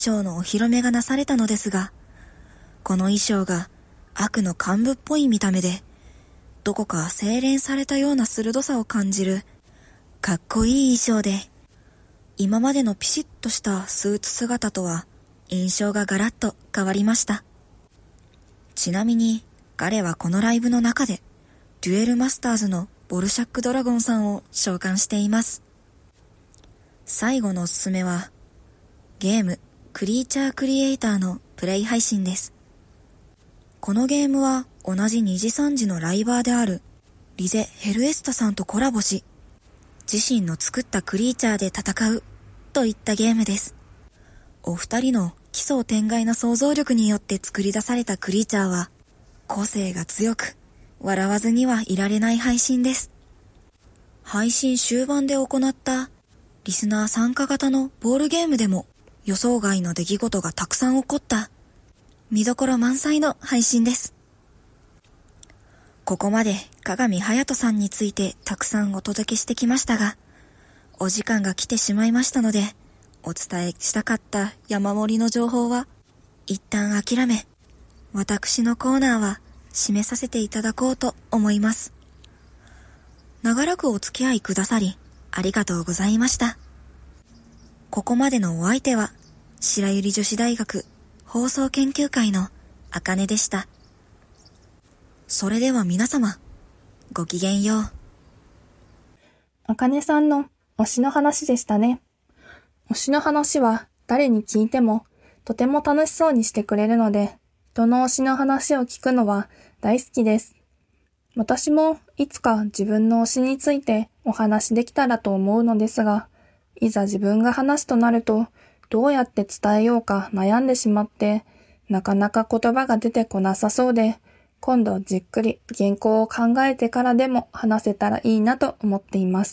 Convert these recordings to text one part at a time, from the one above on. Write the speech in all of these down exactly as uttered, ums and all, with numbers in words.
章のお披露目がなされたのですが、この衣装が悪の幹部っぽい見た目で、どこか洗練されたような鋭さを感じる、かっこいい衣装で、今までのピシッとしたスーツ姿とは印象がガラッと変わりました。ちなみに彼はこのライブの中でデュエルマスターズのボルシャックドラゴンさんを召喚しています。最後のおすすめはゲームクリーチャークリエイターのプレイ配信です。このゲームは同じにじさんじのライバーであるリゼ・ヘルエスタさんとコラボし、自身の作ったクリーチャーで戦うといったゲームです。お二人の奇想天外な想像力によって作り出されたクリーチャーは個性が強く笑わずにはいられない配信です。配信終盤で行ったリスナー参加型のボールゲームでも予想外の出来事がたくさん起こった見どころ満載の配信です。ここまで鏡隼人さんについてたくさんお届けしてきましたが、お時間が来てしまいましたので、お伝えしたかった山盛りの情報は一旦諦め、私のコーナーは締めさせていただこうと思います。長らくお付き合いくださりありがとうございました。ここまでのお相手は白百合女子大学放送研究会のあかねでした。それでは皆様、ごきげんよう。 あかねさんの推しの話でしたね。推しの話は誰に聞いてもとても楽しそうにしてくれるので、人の推しの話を聞くのは大好きです。私もいつか自分の推しについてお話できたらと思うのですが、いざ自分が話すとなると、どうやって伝えようか悩んでしまって、なかなか言葉が出てこなさそうで、今度じっくり原稿を考えてからでも話せたらいいなと思っています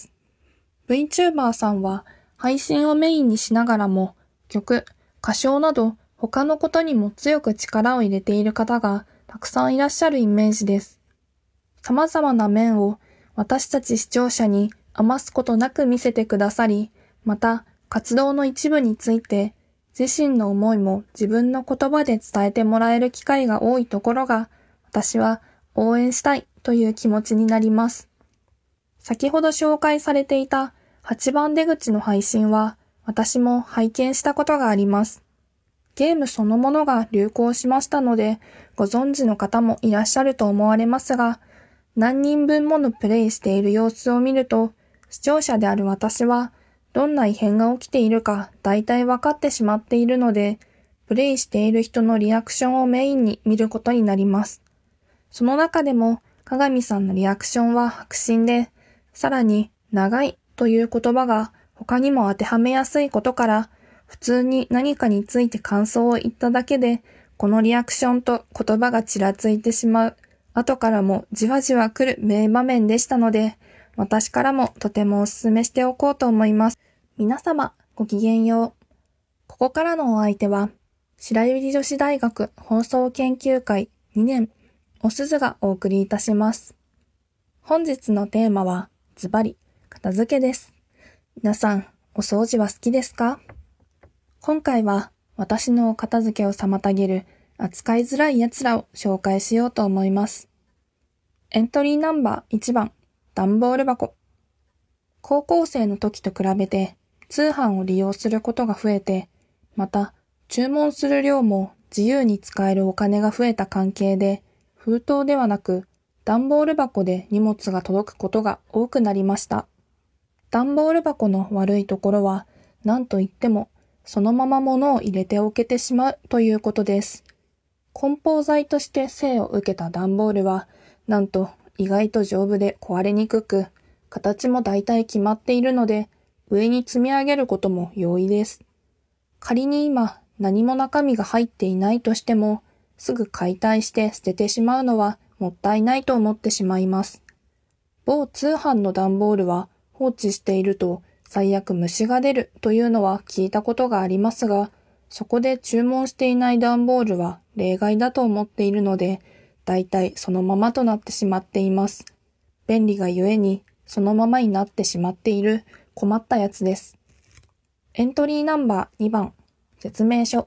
。VTuber さんは配信をメインにしながらも曲、歌唱など他のことにも強く力を入れている方がたくさんいらっしゃるイメージです。様々な面を私たち視聴者に余すことなく見せてくださり、また活動の一部について自身の思いも自分の言葉で伝えてもらえる機会が多いところが、私は応援したいという気持ちになります。先ほど紹介されていたはちばん出口の配信は私も拝見したことがあります。ゲームそのものが流行しましたのでご存知の方もいらっしゃると思われますが、何人分ものプレイしている様子を見ると、視聴者である私はどんな異変が起きているか大体分かってしまっているので、プレイしている人のリアクションをメインに見ることになります。その中でも鏡さんのリアクションは迫真で、さらに長いという言葉が他にも当てはめやすいことから、普通に何かについて感想を言っただけで、このリアクションと言葉がちらついてしまう、後からもじわじわ来る名場面でしたので、私からもとてもお勧めしておこうと思います。皆様、ごきげんよう。ここからのお相手は、白百合女子大学放送研究会にねん、おすずがお送りいたします。本日のテーマは、ズバリ、片付けです。皆さん、お掃除は好きですか？今回は、私のお片付けを妨げる扱いづらい奴らを紹介しようと思います。エントリーナンバーいちばん、段ボール箱。高校生の時と比べて、通販を利用することが増えて、また、注文する量も自由に使えるお金が増えた関係で、封筒ではなく、段ボール箱で荷物が届くことが多くなりました。段ボール箱の悪いところは、何といっても、そのまま物を入れておけてしまうということです。梱包材として生を受けた段ボールは、なんと意外と丈夫で壊れにくく、形も大体決まっているので、上に積み上げることも容易です。仮に今何も中身が入っていないとしても、すぐ解体して捨ててしまうのはもったいないと思ってしまいます。某通販の段ボールは放置していると最悪虫が出るというのは聞いたことがありますが、そこで注文していない段ボールは例外だと思っているので、だいたいそのままとなってしまっています。便利がゆえにそのままになってしまっている困ったやつです。エントリーナンバーにばん、 説明書。